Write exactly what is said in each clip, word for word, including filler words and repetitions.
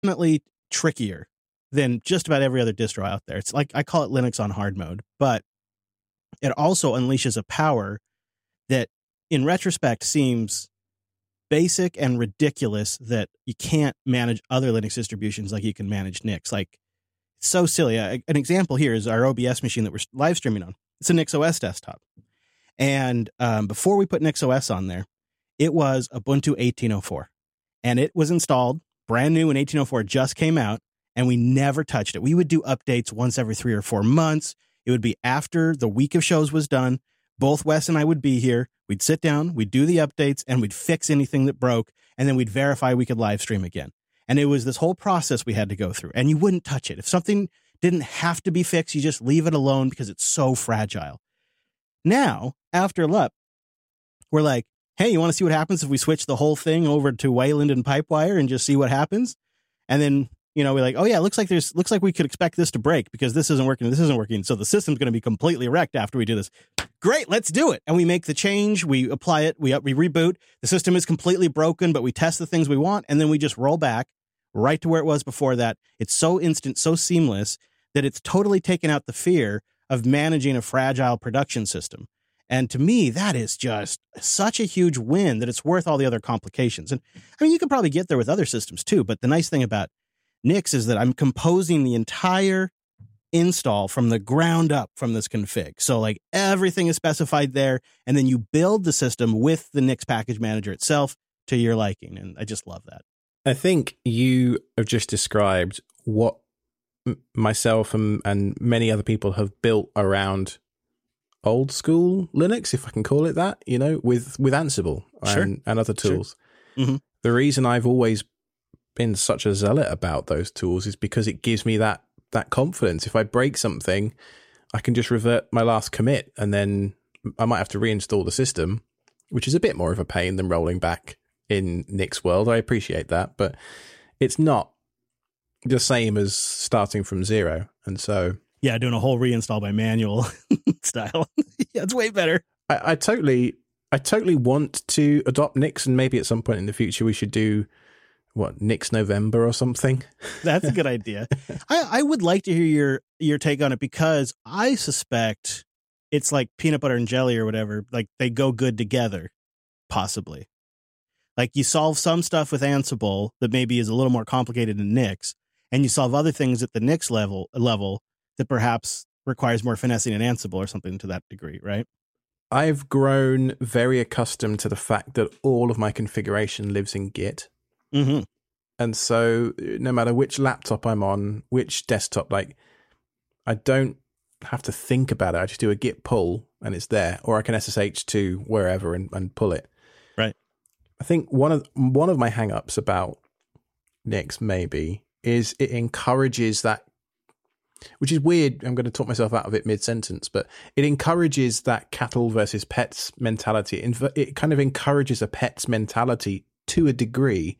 definitely trickier than just about every other distro out there. It's like, I call it Linux on hard mode, but it also unleashes a power that in retrospect seems basic and ridiculous, that you can't manage other Linux distributions like you can manage Nix. Like, so silly. An example here is our O B S machine that we're live streaming on. It's a NixOS desktop. And um, before we put NixOS on there, it was Ubuntu eighteen oh four. And it was installed brand new when eighteen oh four just came out, and we never touched it. We would do updates once every three or four months. It would be after the week of shows was done. Both Wes and I would be here. We'd sit down, we'd do the updates, and we'd fix anything that broke, and then we'd verify we could live stream again. And it was this whole process we had to go through, and you wouldn't touch it. If something didn't have to be fixed, you just leave it alone because it's so fragile. Now, after L U P, we're like, hey, you want to see what happens if we switch the whole thing over to Wayland and Pipewire and just see what happens? And then, you know, we're like, oh yeah, it looks like there's, looks like we could expect this to break because this isn't working, this isn't working. So the system's going to be completely wrecked after we do this. Great, let's do it. And we make the change, we apply it, we, we reboot. The system is completely broken, but we test the things we want, and then we just roll back right to where it was before that. It's so instant, so seamless that it's totally taken out the fear of managing a fragile production system. And to me, that is just such a huge win that it's worth all the other complications. And I mean, you could probably get there with other systems too, but the nice thing about Nix is that I'm composing the entire install from the ground up from this config. So like everything is specified there, and then you build the system with the Nix package manager itself to your liking. And I just love that. I think you have just described what myself and, and many other people have built around old school Linux, if I can call it that, you know, with, with Ansible Sure. and, and other tools. Sure. Mm-hmm. The reason I've always been such a zealot about those tools is because it gives me that that confidence. If I break something, I can just revert my last commit, and then I might have to reinstall the system, which is a bit more of a pain than rolling back in Nix world. I appreciate that, but it's not the same as starting from zero. And so yeah, doing a whole reinstall by manual style. Yeah, it's way better. I, I totally I totally want to adopt Nix, and maybe at some point in the future we should do what, Nix November or something. That's a good idea. I, I would like to hear your your take on it, because I suspect it's like peanut butter and jelly or whatever. Like they go good together, possibly. Like you solve some stuff with Ansible that maybe is a little more complicated than Nix, and you solve other things at the Nix level level that perhaps requires more finessing in Ansible or something to that degree, right? I've grown very accustomed to the fact that all of my configuration lives in Git. Mm-hmm. And so no matter which laptop I'm on, which desktop, like I don't have to think about it. I just do a git pull and it's there, or I can S S H to wherever and, and pull it. Right. I think one of one of my hang-ups about Nix maybe is it encourages that, which is weird. I'm going to talk myself out of it mid-sentence, but it encourages that cattle versus pets mentality. It kind of encourages a pets mentality to a degree,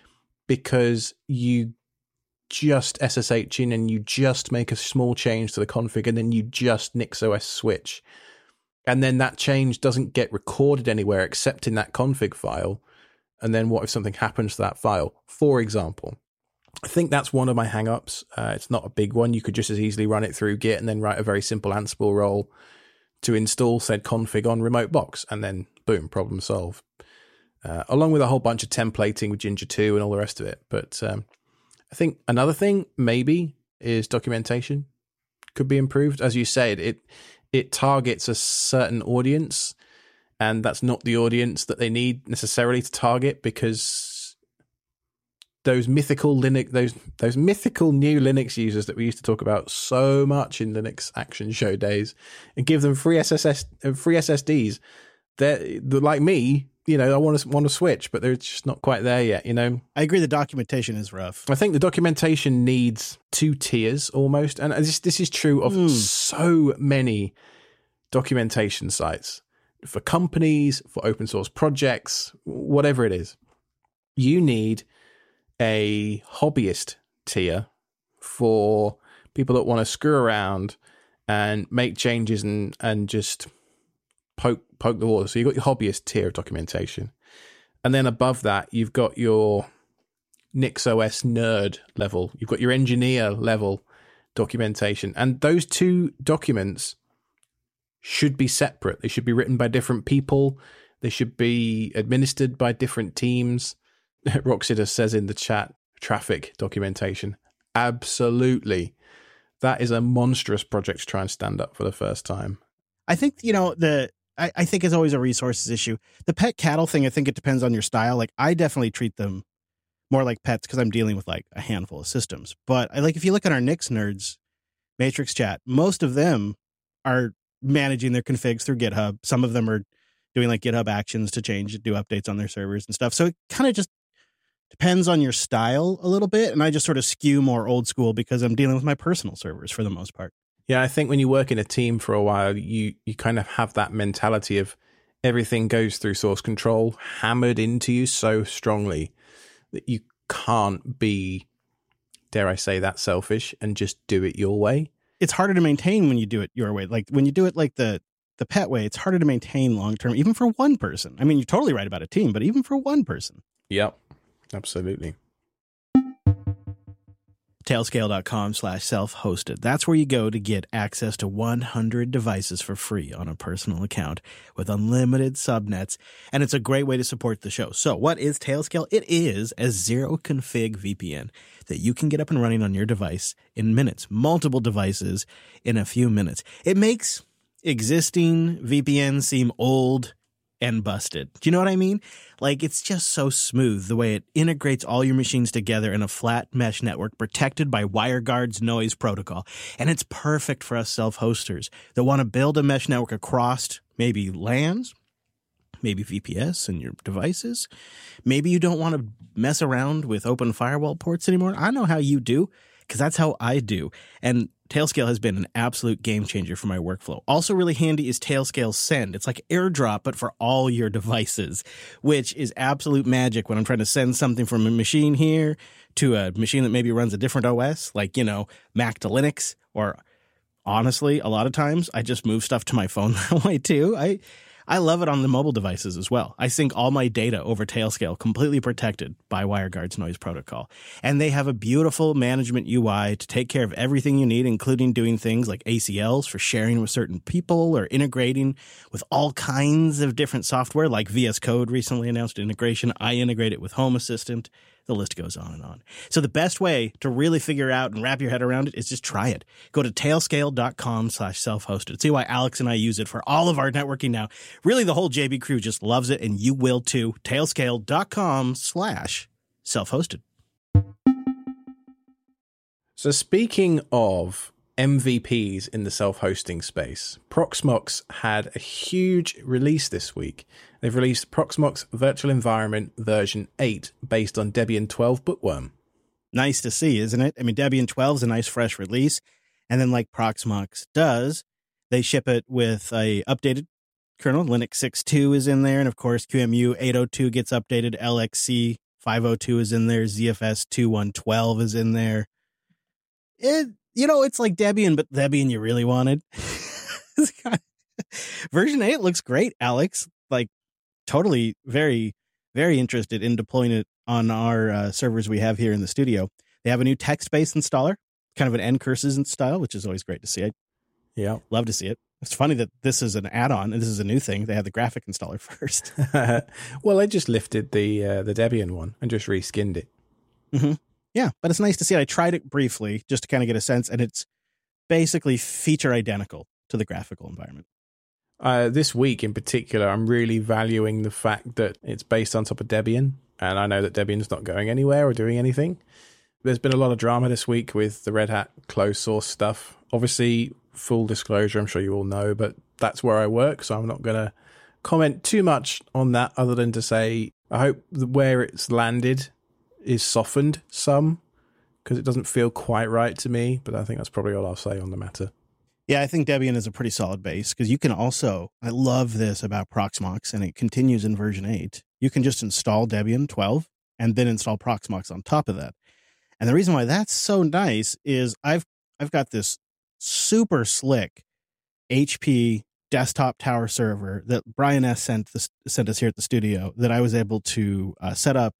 because you just S S H in and you just make a small change to the config, and then you just NixOS switch. And then that change doesn't get recorded anywhere except in that config file. And then what if something happens to that file? For example, I think that's one of my hang-ups. Uh, it's not a big one. You could just as easily run it through Git and then write a very simple Ansible role to install said config on remote box, and then boom, problem solved. Uh, along with a whole bunch of templating with Ginger two and all the rest of it. But um, I think another thing maybe is documentation could be improved. As you said, it it targets a certain audience, and that's not the audience that they need necessarily to target, because those mythical Linux, those those mythical new Linux users that we used to talk about so much in Linux Action Show days, and give them free S S S, free S S Ds. They're, they're like me. You know, I want to want to switch, but they're just not quite there yet, you know? I agree. The documentation is rough. I think the documentation needs two tiers almost. And this, this is true of mm. so many documentation sites for companies, for open source projects, whatever it is. You need a hobbyist tier for people that want to screw around and make changes and, and just poke poke the water. So you've got your hobbyist tier of documentation. And then above that, you've got your NixOS nerd level. You've got your engineer level documentation. And those two documents should be separate. They should be written by different people. They should be administered by different teams. Roxida says in the chat, traffic documentation. Absolutely. That is a monstrous project to try and stand up for the first time. I think, you know, the I, I think it's always a resources issue. The pet cattle thing, I think it depends on your style. Like, I definitely treat them more like pets because I'm dealing with like a handful of systems. But I like, if you look at our Nix nerds Matrix chat, most of them are managing their configs through GitHub. Some of them are doing like GitHub actions to change, do updates on their servers and stuff. So it kind of just depends on your style a little bit. And I just sort of skew more old school because I'm dealing with my personal servers for the most part. Yeah, I think when you work in a team for a while, you, you kind of have that mentality of everything goes through source control hammered into you so strongly that you can't be, dare I say, that selfish and just do it your way. It's harder to maintain when you do it your way. Like when you do it like the, the pet way, it's harder to maintain long term, even for one person. I mean, you're totally right about a team, but even for one person. Yep, absolutely. Tailscale.com slash self-hosted. That's where you go to get access to one hundred devices for free on a personal account with unlimited subnets. And it's a great way to support the show. So what is Tailscale? It is a zero config V P N that you can get up and running on your device in minutes, multiple devices in a few minutes. It makes existing V P Ns seem old and busted. Do you know what I mean? Like, it's just so smooth the way it integrates all your machines together in a flat mesh network protected by WireGuard's noise protocol. And it's perfect for us self-hosters that want to build a mesh network across maybe LANs, maybe V P S and your devices. Maybe you don't want to mess around with open firewall ports anymore. I know how you do, because that's how I do. And Tailscale has been an absolute game changer for my workflow. Also really handy is Tailscale Send. It's like AirDrop, but for all your devices, which is absolute magic when I'm trying to send something from a machine here to a machine that maybe runs a different O S, like, you know, Mac to Linux. Or honestly, a lot of times I just move stuff to my phone that way too. I I love it on the mobile devices as well. I sync all my data over Tailscale, completely protected by WireGuard's noise protocol. And they have a beautiful management U I to take care of everything you need, including doing things like A C Ls for sharing with certain people or integrating with all kinds of different software, like V S Code recently announced integration. I integrate it with Home Assistant. The list goes on and on. So the best way to really figure out and wrap your head around it is just try it. Go to tailscale.com slash self-hosted. See why Alex and I use it for all of our networking now. Really, the whole J B crew just loves it, and you will too. Tailscale.com slash self-hosted. So speaking of M V Ps in the self-hosting space, Proxmox had a huge release this week. They've released Proxmox Virtual Environment version eight based on Debian twelve Bookworm. Nice to see, isn't it? I mean, Debian twelve is a nice fresh release. And then like Proxmox does, they ship it with a updated kernel. Linux six point two is in there. And of course, Q M U eight oh two gets updated. L X C five oh two is in there. Z F S two one one two is in there. It, you know, it's like Debian, but Debian you really wanted. Version eight looks great, Alex. Like, totally very, very interested in deploying it on our uh, servers we have here in the studio. They have a new text-based installer, kind of an ncurses style, which is always great to see. I yeah, love to see it. It's funny that this is an add-on and this is a new thing. They had the graphic installer first. Well, I just lifted the uh, the Debian one and just reskinned it. Mm-hmm. Yeah, but it's nice to see it. I tried it briefly just to kind of get a sense, and it's basically feature identical to the graphical environment. Uh, this week in particular, I'm really valuing the fact that it's based on top of Debian, and I know that Debian's not going anywhere or doing anything. There's been a lot of drama this week with the Red Hat closed source stuff. Obviously, full disclosure, I'm sure you all know, but that's where I work, so I'm not going to comment too much on that other than to say I hope where it's landed is softened some, because it doesn't feel quite right to me, but I think that's probably all I'll say on the matter. Yeah, I think Debian is a pretty solid base, because you can also, I love this about Proxmox, and it continues in version eight. You can just install Debian twelve and then install Proxmox on top of that. And the reason why that's so nice is I've I've got this super slick H P desktop tower server that Brian S. sent, this, sent us here at the studio that I was able to uh, set up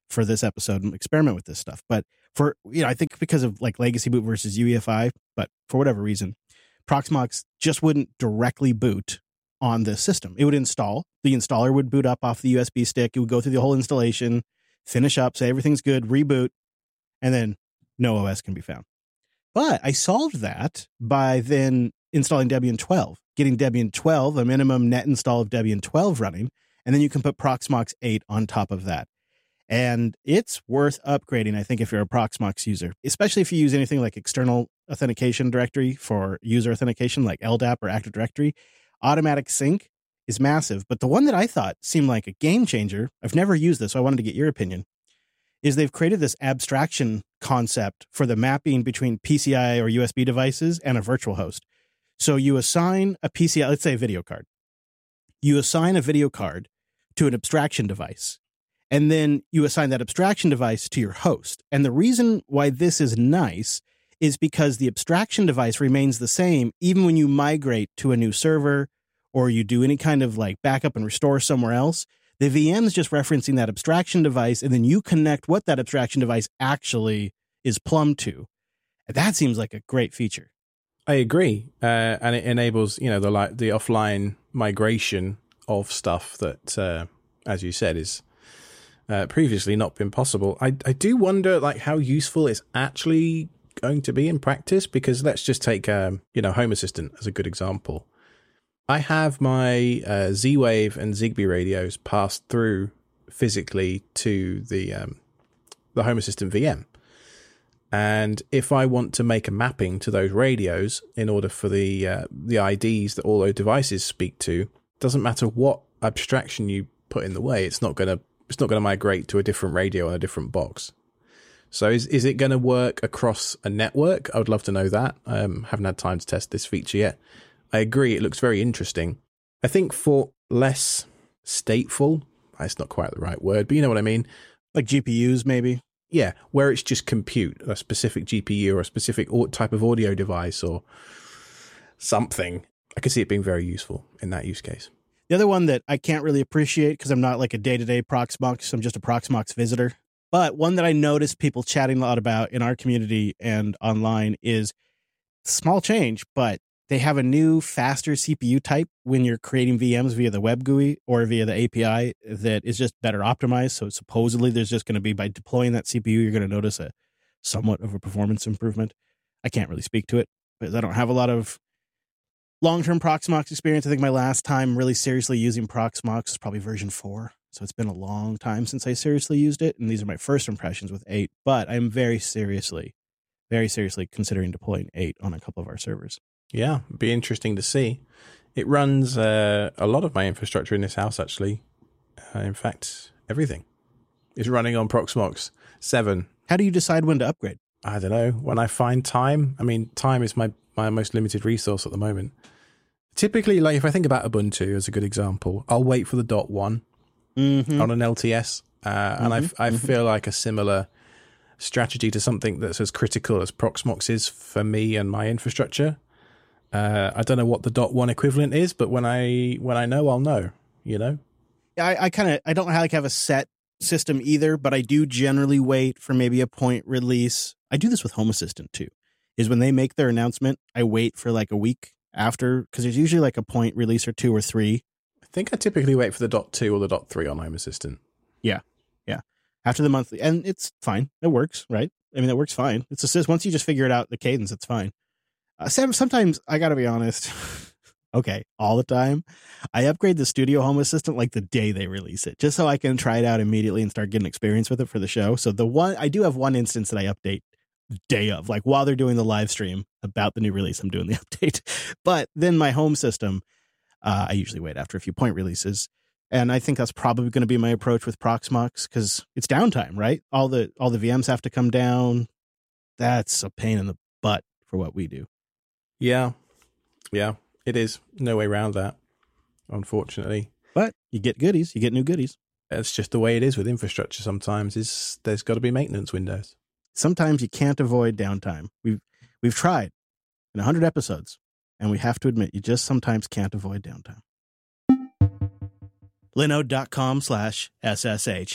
for this episode and experiment with this stuff. But for, you know, I think because of like legacy boot versus U E F I, but for whatever reason, Proxmox just wouldn't directly boot on this system. It would install. The installer would boot up off the U S B stick. It would go through the whole installation, finish up, say everything's good, reboot, and then no O S can be found. But I solved that by then installing Debian twelve, getting Debian twelve, a minimum net install of Debian twelve running, and then you can put Proxmox eight on top of that. And it's worth upgrading, I think, if you're a Proxmox user, especially if you use anything like external authentication directory for user authentication, like L D A P or Active Directory. Automatic sync is massive. But the one that I thought seemed like a game changer, I've never used this, so I wanted to get your opinion, is they've created this abstraction concept for the mapping between P C I or U S B devices and a virtual host. So you assign a P C I, let's say a video card. You assign a video card to an abstraction device, and then you assign that abstraction device to your host. And the reason why this is nice is because the abstraction device remains the same even when you migrate to a new server or you do any kind of like backup and restore somewhere else. The V M is just referencing that abstraction device, and then you connect what that abstraction device actually is plumbed to. And that seems like a great feature. I agree, uh, and it enables, you know, the like the offline migration of stuff that, uh, as you said, is uh, previously not been possible. I I do wonder like how useful it's actually going to be in practice, because let's just take um, you know, Home Assistant as a good example. I have my uh, Z-Wave and Zigbee radios passed through physically to the um, the Home Assistant V M. And if I want to make a mapping to those radios in order for the uh, the I Ds that all those devices speak to, doesn't matter what abstraction you put in the way, it's not gonna it's not gonna migrate to a different radio on a different box. So is is it going to work across a network? I would love to know that. I um, haven't had time to test this feature yet. I agree, it looks very interesting. I think for less stateful, that's not quite the right word, but you know what I mean? Like G P Us, maybe? Yeah, where it's just compute, a specific G P U or a specific type of audio device or something. I could see it being very useful in that use case. The other one that I can't really appreciate because I'm not like a day-to-day Proxmox, I'm just a Proxmox visitor, but one that I noticed people chatting a lot about in our community and online is small change, but they have a new, faster C P U type when you're creating V Ms via the web G U I or via the A P I that is just better optimized. So supposedly there's just going to be, by deploying that C P U, you're going to notice a somewhat of a performance improvement. I can't really speak to it because I don't have a lot of long-term Proxmox experience. I think my last time really seriously using Proxmox is probably version four. So it's been a long time since I seriously used it. And these are my first impressions with eight, but I'm very seriously, very seriously considering deploying eight on a couple of our servers. Yeah, it'd be interesting to see. It runs uh, a lot of my infrastructure in this house, actually. Uh, in fact, everything is running on Proxmox seven. How do you decide when to upgrade? I don't know. When I find time. I mean, time is my, my most limited resource at the moment. Typically, like if I think about Ubuntu as a good example, I'll wait for the dot one mm-hmm. on an L T S. Uh, mm-hmm. And I, I mm-hmm. feel like a similar strategy to something that's as critical as Proxmox is for me and my infrastructure. Uh, I don't know what the dot one equivalent is, but when I when I know, I'll know, you know? I, I kind of, I don't like have a set system either, but I do generally wait for maybe a point release. I do this with Home Assistant too, is when they make their announcement, I wait for like a week after, because there's usually like a point release or two or three. I think I typically wait for the dot two or the dot three on Home Assistant. Yeah, yeah. After the monthly, and it's fine. It works, right? I mean, it works fine. It's just, once you just figure it out, the cadence, it's fine. Uh, sometimes, I gotta be honest, okay, all the time, I upgrade the Studio Home Assistant like the day they release it, just so I can try it out immediately and start getting experience with it for the show. So the one, I do have one instance that I update day of, like while they're doing the live stream about the new release, I'm doing the update. But then my home system, uh, I usually wait after a few point releases. And I think that's probably going to be my approach with Proxmox, because it's downtime, right? All the all the V Ms have to come down. That's a pain in the butt for what we do. Yeah, yeah, it is. No way around that, unfortunately. But you get goodies. You get new goodies. That's just the way it is with infrastructure sometimes. Is there's got to be maintenance windows. Sometimes you can't avoid downtime. We've, we've tried in one hundred episodes, and we have to admit, you just sometimes can't avoid downtime. Linode.com slash SSH.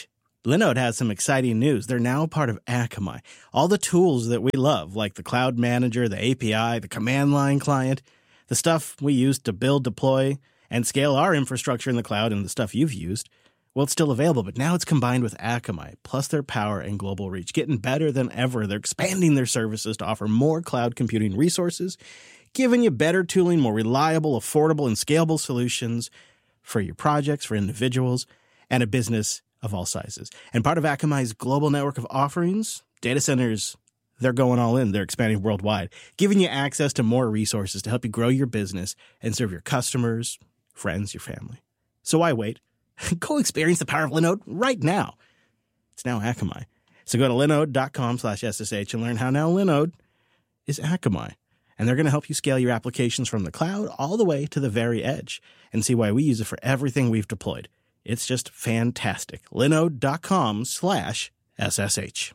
Linode has some exciting news. They're now part of Akamai. All the tools that we love, like the Cloud Manager, the A P I, the command line client, the stuff we use to build, deploy, and scale our infrastructure in the cloud and the stuff you've used, well, it's still available, but now it's combined with Akamai, plus their power and global reach, getting better than ever. They're expanding their services to offer more cloud computing resources, giving you better tooling, more reliable, affordable, and scalable solutions for your projects, for individuals, and a business of all sizes. And part of Akamai's global network of offerings, data centers, they're going all in. They're expanding worldwide, giving you access to more resources to help you grow your business and serve your customers, friends, your family. So why wait? Go experience the power of Linode right now. It's now Akamai. So go to linode.com slash SSH and learn how now Linode is Akamai. And they're going to help you scale your applications from the cloud all the way to the very edge and see why we use it for everything we've deployed. It's just fantastic. Linode.com slash SSH.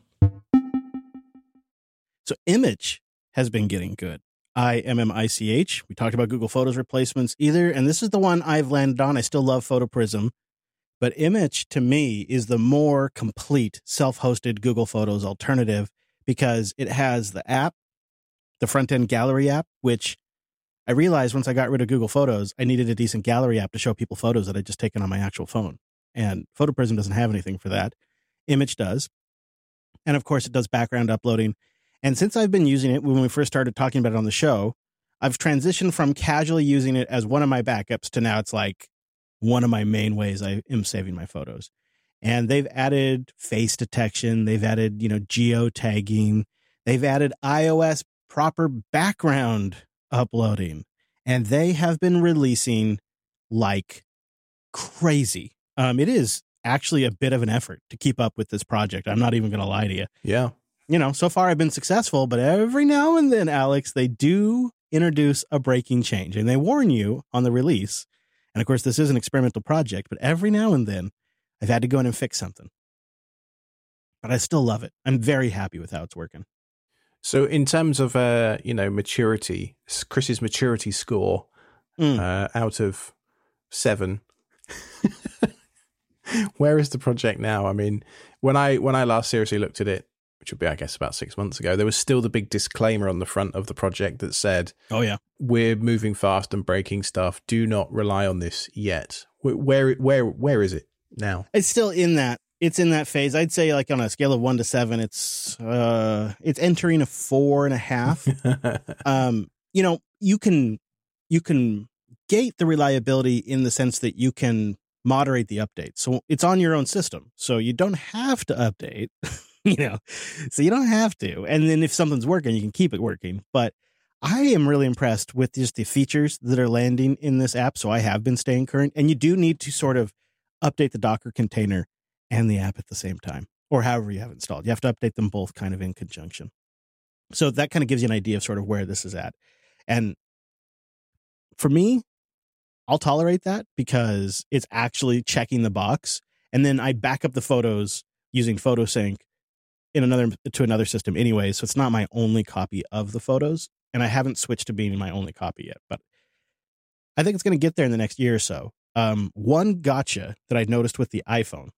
So Image has been getting good. I M M I C H. We talked about Google Photos replacements either, and this is the one I've landed on. I still love PhotoPrism, but Image to me is the more complete self-hosted Google Photos alternative because it has the app, the front-end gallery app, which I realized once I got rid of Google Photos, I needed a decent gallery app to show people photos that I'd just taken on my actual phone. And PhotoPrism doesn't have anything for that. Image does. And of course, it does background uploading. And since I've been using it, when we first started talking about it on the show, I've transitioned from casually using it as one of my backups to now it's like one of my main ways I am saving my photos. And they've added face detection. They've added, you know, geotagging. They've added iOS proper background uploading. And they have been releasing like crazy. Um, it is actually a bit of an effort to keep up with this project. I'm not even going to lie to you. Yeah. You know, so far I've been successful, but every now and then, Alex, they do introduce a breaking change and they warn you on the release. And of course, this is an experimental project, but every now and then I've had to go in and fix something. But I still love it. I'm very happy with how it's working. So in terms of, uh, you know, maturity, Chris's maturity score mm. uh, out of seven, where is the project now? I mean, when I when I last seriously looked at it, which would be, I guess, about six months ago, there was still the big disclaimer on the front of the project that said, oh, yeah, we're moving fast and breaking stuff. Do not rely on this yet. Where, where, where is it now? It's still in that. It's in that phase. I'd say like on a scale of one to seven, it's, uh, it's entering a four and a half. um, you know, you can, you can gate the reliability in the sense that you can moderate the updates. So it's on your own system. So you don't have to update. You know, so you don't have to. And then if something's working, you can keep it working. But I am really impressed with just the features that are landing in this app. So I have been staying current. And you do need to sort of update the Docker container and the app at the same time, or however you have it installed. You have to update them both kind of in conjunction. So that kind of gives you an idea of sort of where this is at. And for me, I'll tolerate that because it's actually checking the box. And then I back up the photos using PhotoSync in another to another system anyway, so it's not my only copy of the photos, and I haven't switched to being my only copy yet, but I think it's going to get there in the next year or so. Um, one gotcha that I noticed with the iPhone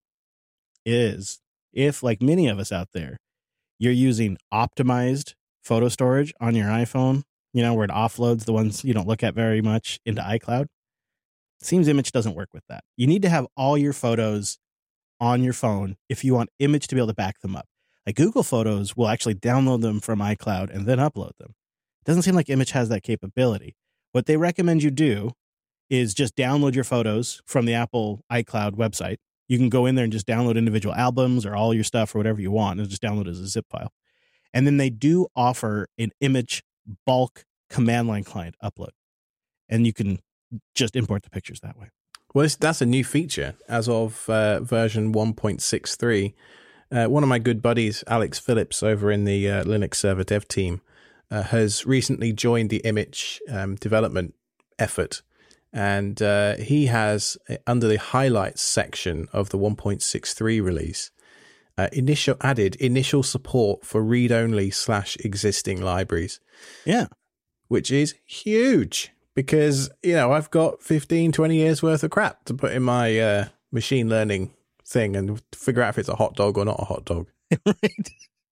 is if, like many of us out there, you're using optimized photo storage on your iPhone, you know, where it offloads the ones you don't look at very much into iCloud, it seems Image doesn't work with that. You need to have all your photos on your phone if you want Image to be able to back them up. Like Google Photos will actually download them from iCloud and then upload them. It doesn't seem like Image has that capability. What they recommend you do is just download your photos from the Apple iCloud website. You can go in there and just download individual albums or all your stuff or whatever you want and just download it as a zip file. And then they do offer an Image bulk command line client upload. And you can just import the pictures that way. Well, that's a new feature as of uh, version one point six three. Uh, one of my good buddies, Alex Phillips, over in the uh, Linux server dev team, uh, has recently joined the Image um, development effort. And uh, he has, under the highlights section of the one point six three release, uh, initial added initial support for read-only slash existing libraries. Yeah. Which is huge because, you know, I've got fifteen, twenty years worth of crap to put in my uh, machine learning thing and figure out if it's a hot dog or not a hot dog. Right.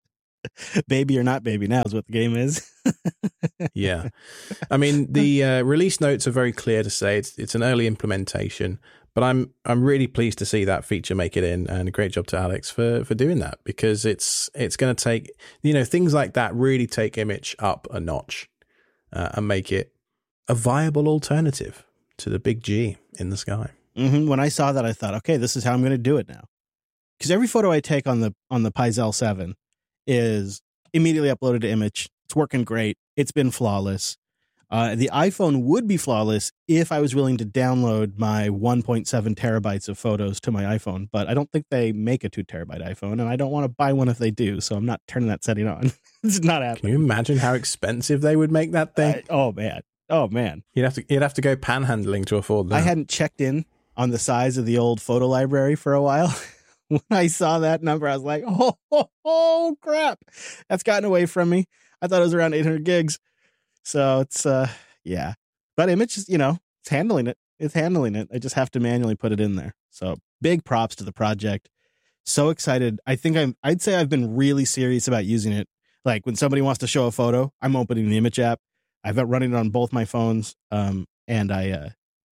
Baby or not baby now is what the game is. Yeah. I mean, the uh, release notes are very clear to say it's it's an early implementation, but I'm I'm really pleased to see that feature make it in, and a great job to Alex for for doing that, because it's it's going to take, you know, things like that really take image up a notch uh, and make it a viable alternative to the big G in the sky. Mm-hmm. When I saw that, I thought, okay, this is how I'm going to do it now. Because every photo I take on the on the Pixel seven is immediately uploaded to Image. It's working great. It's been flawless. Uh, the iPhone would be flawless if I was willing to download my one point seven terabytes of photos to my iPhone, but I don't think they make a two terabyte iPhone, and I don't want to buy one if they do, so I'm not turning that setting on. It's not happening. Can you imagine how expensive they would make that thing? I, oh man, oh man. You'd have to you'd have to go panhandling to afford that. I hadn't checked in on the size of the old photo library for a while. When I saw that number, I was like, oh, oh, oh, crap. That's gotten away from me. I thought it was around eight hundred gigs. So it's, uh, yeah. But Image is, you know, it's handling it. It's handling it. I just have to manually put it in there. So big props to the project. So excited. I think I'm, I'd say I've been really serious about using it. Like when somebody wants to show a photo, I'm opening the Image app. I've been running it on both my phones. Um, and I, uh,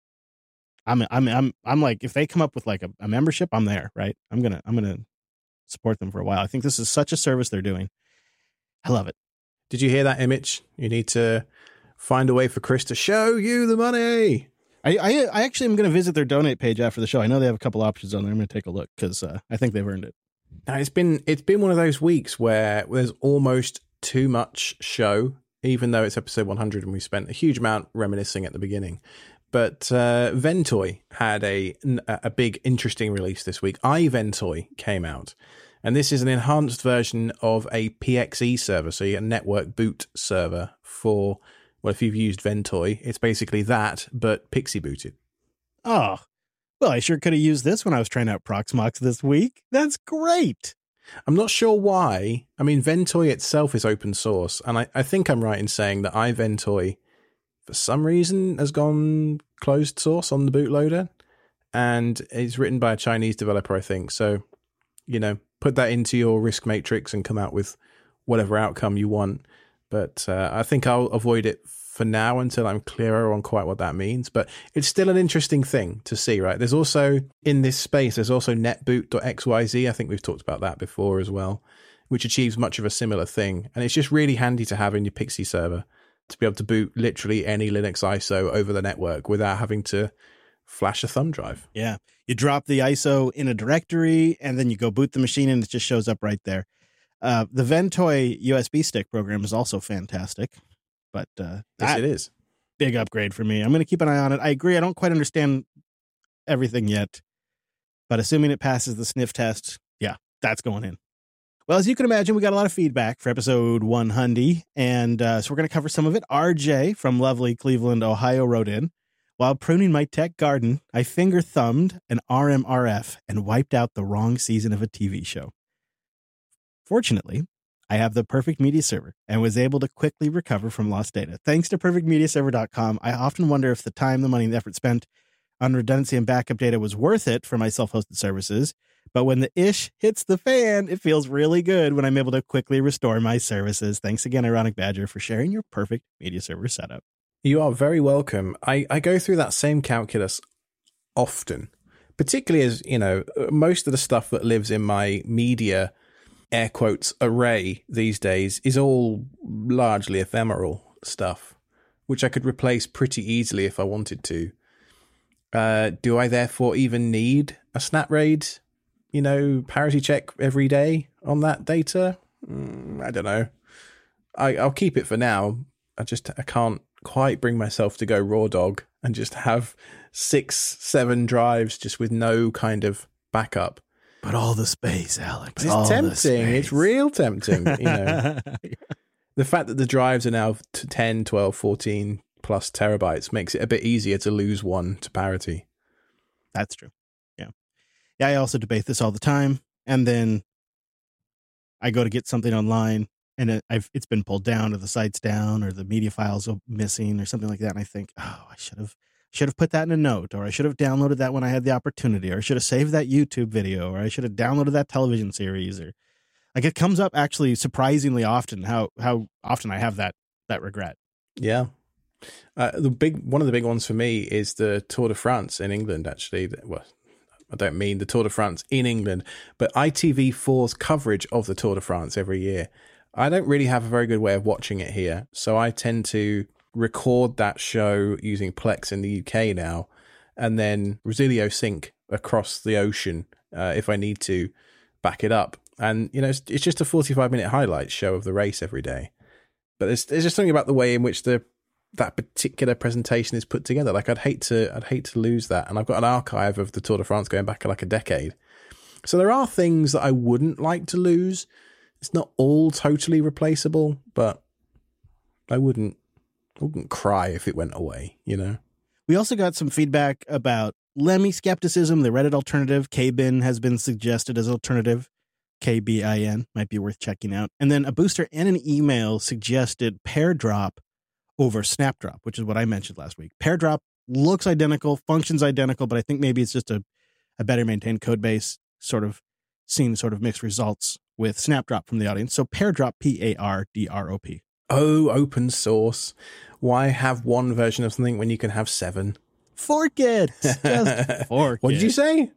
I'm, I'm, I'm, I'm like, if they come up with like a, a membership, I'm there, right? I'm going to, I'm going to support them for a while. I think this is such a service they're doing. I love it. Did you hear that, Image? You need to find a way for Chris to show you the money. I, I, I actually am going to visit their donate page after the show. I know they have a couple options on there. I'm going to take a look because uh, I think they've earned it. Now, it's been, it's been one of those weeks where there's almost too much show, even though it's episode one hundred and we spent a huge amount reminiscing at the beginning. But uh, Ventoy had a, a big, interesting release this week. iVentoy came out. And this is an enhanced version of a P X E server. So you get a network boot server for, well, if you've used Ventoy, it's basically that, but Pixie booted. Oh, well, I sure could have used this when I was trying out Proxmox this week. That's great. I'm not sure why. I mean, Ventoy itself is open source. And I, I think I'm right in saying that iVentoy, for some reason, has gone closed source on the bootloader. And it's written by a Chinese developer, I think. So, you know, put that into your risk matrix and come out with whatever outcome you want. But uh, I think I'll avoid it for now until I'm clearer on quite what that means. But it's still an interesting thing to see, right? There's also, in this space, there's also netboot dot x y z. I think we've talked about that before as well, which achieves much of a similar thing. And it's just really handy to have in your Pixie server to be able to boot literally any Linux I S O over the network without having to flash a thumb drive. Yeah. You drop the I S O in a directory and then you go boot the machine and it just shows up right there. Uh, the Ventoy U S B stick program is also fantastic, but uh, yes, it is. Big upgrade for me. I'm going to keep an eye on it. I agree. I don't quite understand everything yet, but assuming it passes the sniff test, yeah, that's going in. Well, as you can imagine, we got a lot of feedback for episode one hundred, and uh, so we're going to cover some of it. R J from lovely Cleveland, Ohio wrote in, while pruning my tech garden, I finger-thumbed an R M R F and wiped out the wrong season of a T V show. Fortunately, I have the perfect media server and was able to quickly recover from lost data. Thanks to perfect media server dot com, I often wonder if the time, the money, and the effort spent on redundancy and backup data was worth it for my self-hosted services. But when the ish hits the fan, it feels really good when I'm able to quickly restore my services. Thanks again, Ironic Badger, for sharing your perfect media server setup. You are very welcome. I, I go through that same calculus often, particularly as, you know, most of the stuff that lives in my media, air quotes, array these days is all largely ephemeral stuff, which I could replace pretty easily if I wanted to. Uh, do I therefore even need a SnapRaid, you know, parity check every day on that data? Mm, I don't know. I, I'll keep it for now. I just, I can't quite bring myself to go raw dog and just have six, seven drives just with no kind of backup. But all the space, Alex. It's all tempting. It's real tempting. You know, the fact that the drives are now ten, twelve, fourteen plus terabytes makes it a bit easier to lose one to parity. That's true. Yeah. Yeah. I also debate this all the time. And then I go to get something online and it, I've, it's been pulled down or the site's down or the media files are missing or something like that. And I think, oh, I should have, should have put that in a note, or I should have downloaded that when I had the opportunity, or I should have saved that YouTube video, or I should have downloaded that television series, or like it comes up actually surprisingly often how how often I have that that regret. Yeah. Uh, the big one of the big ones for me is the Tour de France in England, actually. Well, I don't mean the Tour de France in England, but I T V four's coverage of the Tour de France every year. I don't really have a very good way of watching it here, so I tend to record that show using Plex in the U K now, and then Resilio sync across the ocean uh, if I need to back it up. And, you know, it's, it's just a forty-five minute highlight show of the race every day. But there's, there's just something about the way in which the that particular presentation is put together. Like, I'd hate to I'd hate to lose that. And I've got an archive of the Tour de France going back like a decade. So there are things that I wouldn't like to lose. It's not all totally replaceable, but I wouldn't I wouldn't cry if it went away, you know? We also got some feedback about Lemmy skepticism. The Reddit alternative, K-Bin, has been suggested as alternative. K B I N might be worth checking out. And then a booster and an email suggested Pair Drop over Snapdrop, which is what I mentioned last week. Pair Drop looks identical, functions identical, but I think maybe it's just a, a better maintained code base, sort of seeing sort of mixed results with Snapdrop from the audience. So Pair Drop, P A R D R O P. Oh, open source. Why have one version of something when you can have seven? Fork it. Just fork What it. did you say?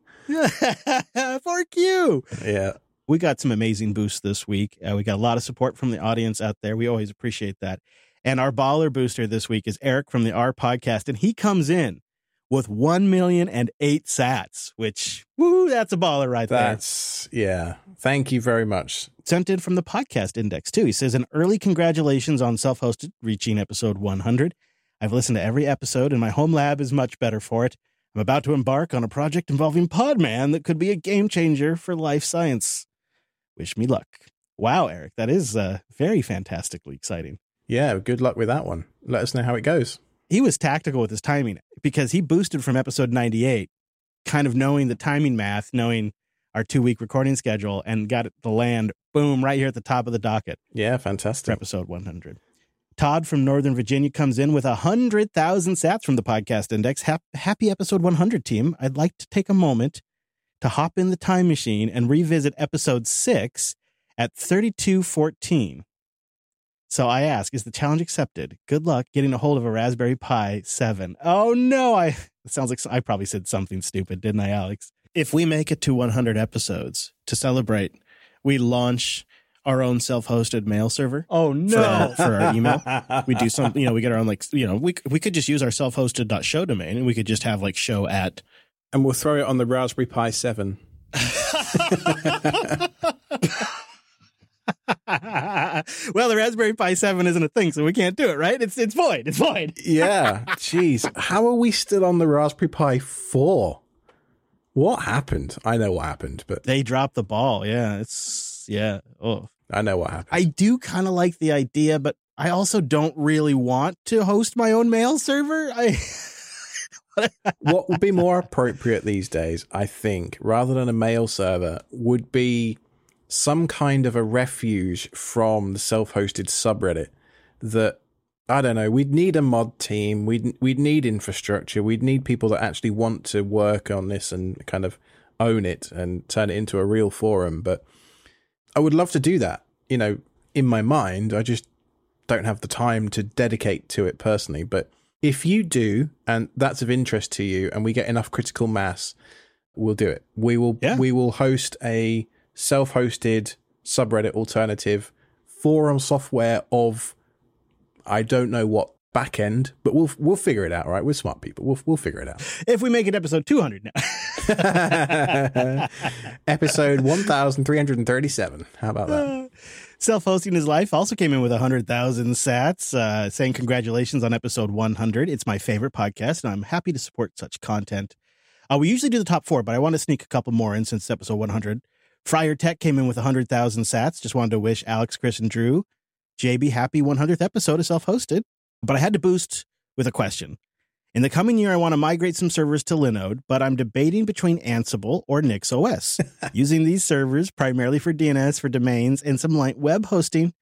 Fork you. Yeah. We got some amazing boosts this week. Uh, we got a lot of support from the audience out there. We always appreciate that. And our baller booster this week is Eric from the R Podcast, and he comes in with one million and eight sats, which, woo, that's a baller right there. That's, yeah. Thank you very much. Sent in from the podcast index, too. He says, an early congratulations on Self-Hosted, reaching episode one hundred. I've listened to every episode, and my home lab is much better for it. I'm about to embark on a project involving Podman that could be a game changer for life science. Wish me luck. Wow, Eric, that is uh, very fantastically exciting. Yeah, good luck with that one. Let us know how it goes. He was tactical with his timing because he boosted from episode ninety-eight, kind of knowing the timing math, knowing our two-week recording schedule, and got it to land, boom, right here at the top of the docket. Yeah, For fantastic. episode one hundred. Todd from Northern Virginia comes in with one hundred thousand sats from the podcast index. Hap- happy episode one hundred, team. I'd like to take a moment to hop in the time machine and revisit episode six at thirty-two fourteen. So I ask, is the challenge accepted? Good luck getting a hold of a Raspberry Pi seven. Oh, no. I It sounds like I probably said something stupid, didn't I, Alex? If we make it to one hundred episodes to celebrate, we launch our own self-hosted mail server. Oh, For our, for our email. We do some, you know, we get our own, like, you know, we we could just use our self-hosted.show domain, and we could just have like show at. And we'll throw it on the Raspberry Pi seven. Well, the Raspberry Pi seven isn't a thing, so we can't do it, right? It's it's void. It's void. Yeah. Jeez. How are we still on the Raspberry Pi four? What happened? I know what happened, but They dropped the ball. Yeah, it's yeah. Oh, I know what happened. I do kind of like the idea, but I also don't really want to host my own mail server. I. What would be more appropriate these days, I think, rather than a mail server, would be some kind of a refuge from the self-hosted subreddit that, I don't know, we'd need a mod team, we'd we'd need infrastructure, we'd need people that actually want to work on this and kind of own it and turn it into a real forum. But I would love to do that, you know, in my mind. I just don't have the time to dedicate to it personally. But if you do, and that's of interest to you, and we get enough critical mass, we'll do it. We will Yeah. we will host a self-hosted subreddit alternative forum software of, I don't know what backend, but we'll we'll figure it out, right? We're smart people. We'll we'll figure it out. If we make it episode two hundred now. Episode one thousand three hundred thirty-seven. How about that? Self-hosting his life also came in with one hundred thousand sats, uh, saying congratulations on episode one hundred. It's my favorite podcast, and I'm happy to support such content. Uh, we usually do the top four, but I want to sneak a couple more in since it's episode one hundred. Friar Tech came in with one hundred thousand sats. Just wanted to wish Alex, Chris, and Drew, J B, happy one hundredth episode of Self-Hosted. But I had to boost with a question. In the coming year, I want to migrate some servers to Linode, but I'm debating between Ansible or NixOS. Using these servers primarily for D N S, for domains, and some light web hosting.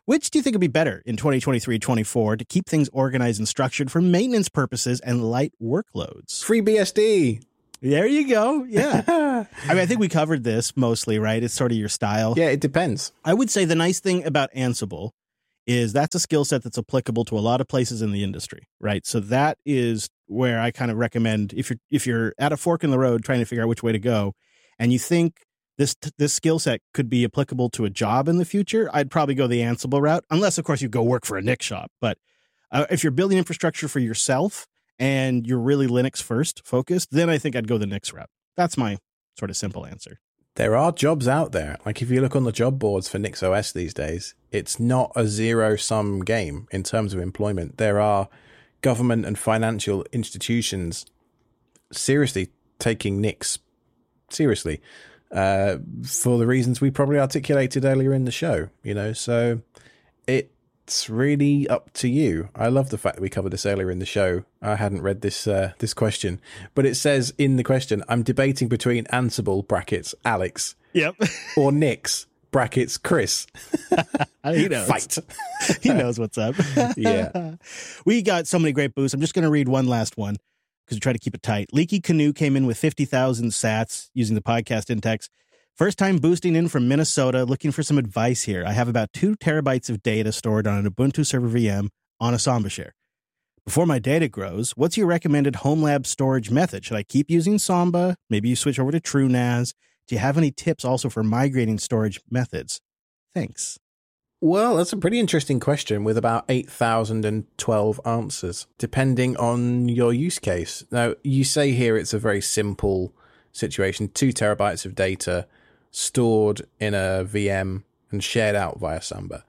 Which do you think would be better in twenty twenty-three twenty-four to keep things organized and structured for maintenance purposes and light workloads? Free B S D. There you go. Yeah. I mean, I think we covered this mostly, right? It's sort of your style. Yeah, it depends. I would say the nice thing about Ansible is that's a skill set that's applicable to a lot of places in the industry, right? So that is where I kind of recommend if you're if you're at a fork in the road trying to figure out which way to go, and you think this this skill set could be applicable to a job in the future, I'd probably go the Ansible route, unless of course you go work for a Nix shop. But uh, if you're building infrastructure for yourself and you're really Linux first focused, then I think I'd go the Nix route. That's my sort of simple answer. There are jobs out there. Like if you look on the job boards for NixOS these days, it's not a zero-sum game in terms of employment. There are government and financial institutions seriously taking Nix seriously uh, for the reasons we probably articulated earlier in the show. You know, so it's really up to you. I love the fact that we covered this earlier in the show. I hadn't read this uh, this question, but it says in the question, I'm debating between Ansible brackets Alex, yep, or Nix brackets Chris. He knows. Fight. He knows what's up. Yeah, we got so many great boosts. I'm just going to read one last one because we try to keep it tight. Leaky Canoe came in with fifty thousand sats using the podcast index. First time boosting in from Minnesota, looking for some advice here. I have about two terabytes of data stored on an Ubuntu server V M on a Samba share. Before my data grows, what's your recommended home lab storage method? Should I keep using Samba? Maybe you switch over to TrueNAS. Do you have any tips also for migrating storage methods? Thanks. Well, that's a pretty interesting question with about eight thousand twelve answers, depending on your use case. Now, you say here it's a very simple situation, two terabytes of data stored in a V M and shared out via Samba.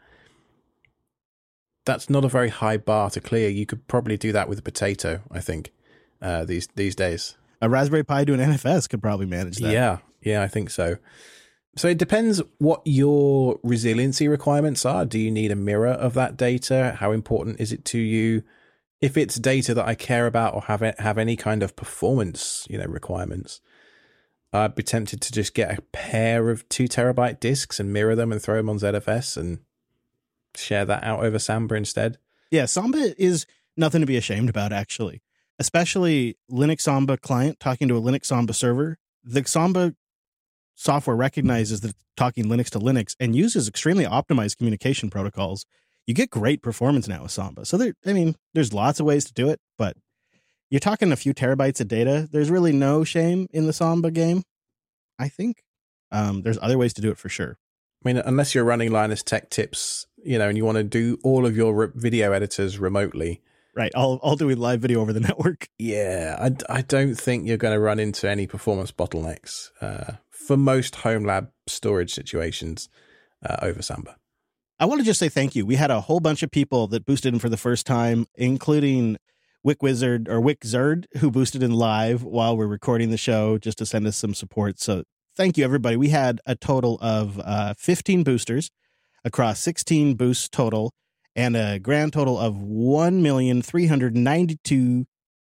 That's not a very high bar to clear. You could probably do that with a potato, I think, uh, these these days. A Raspberry Pi to an N F S could probably manage that. Yeah, yeah, I think so. So it depends what your resiliency requirements are. Do you need a mirror of that data? How important is it to you? If it's data that I care about or have have any kind of performance, you know, requirements, I'd be tempted to just get a pair of two terabyte disks and mirror them and throw them on Z F S and share that out over Samba instead. Yeah, Samba is nothing to be ashamed about, actually. Especially Linux Samba client talking to a Linux Samba server. The Samba software recognizes that it's talking Linux to Linux and uses extremely optimized communication protocols. You get great performance now with Samba. So there, I mean, there's lots of ways to do it, but you're talking a few terabytes of data. There's really no shame in the Samba game, I think. Um, there's other ways to do it for sure. I mean, unless you're running Linus Tech Tips, you know, and you want to do all of your re- video editors remotely. Right, all, all doing live video over the network. Yeah, I, I don't think you're going to run into any performance bottlenecks uh, for most home lab storage situations uh, over Samba. I want to just say thank you. We had a whole bunch of people that boosted in for the first time, including WickWizard or WickZerd, who boosted in live while we're recording the show just to send us some support. So thank you, everybody. We had a total of uh, fifteen boosters across sixteen boosts total, and a grand total of one million three hundred ninety-two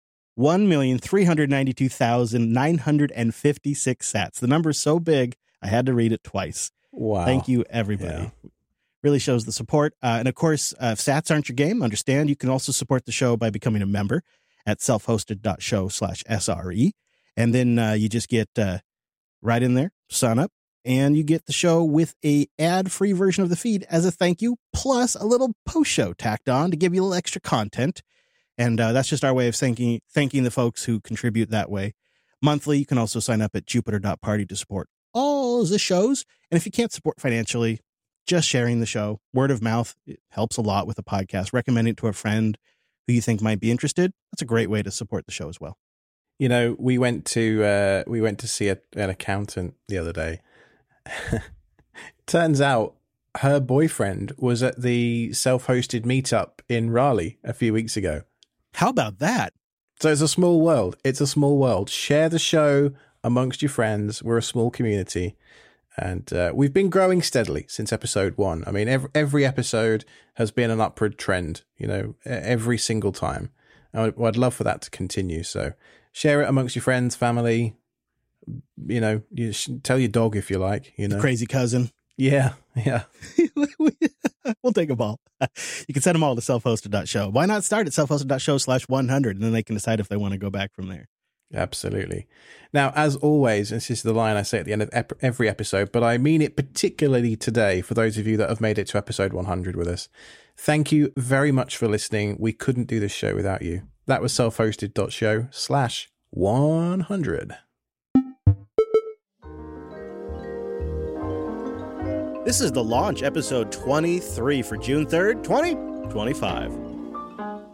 thousand nine hundred fifty-six sats. The number is so big, I had to read it twice. Wow. Thank you, everybody. Yeah. Really shows the support. Uh, and of course, uh, if sats aren't your game, understand you can also support the show by becoming a member at self-hosted.show slash SRE. And then uh, you just get uh, right in there, sign up, and you get the show with a ad-free version of the feed as a thank you, plus a little post-show tacked on to give you a little extra content. And uh, that's just our way of thanking thanking the folks who contribute that way. Monthly, you can also sign up at jupiter dot party to support all the shows. And if you can't support financially, just sharing the show, word of mouth, it helps a lot with the podcast. Recommend it to a friend who you think might be interested. That's a great way to support the show as well. You know, we went to uh, we went to see a, an accountant the other day. Turns out her boyfriend was at the self-hosted meetup in Raleigh a few weeks ago. How about that? So it's a small world. It's a small world. Share the show amongst your friends. We're a small community. And uh, we've been growing steadily since episode one. I mean, every, every episode has been an upward trend, you know, every single time. And I'd love for that to continue. So share it amongst your friends, family. You know, you tell your dog if you like, you know. The crazy cousin. Yeah, yeah. We'll take them all. You can send them all to self-hosted dot show. Why not start at self-hosted dot show slash one hundred, and then they can decide if they want to go back from there. Absolutely. Now, as always, this is the line I say at the end of ep- every episode, but I mean it particularly today for those of you that have made it to episode one hundred with us. Thank you very much for listening. We couldn't do this show without you. That was self-hosted dot show slash one hundred. This is the launch, episode twenty-three for June third, twenty twenty-five.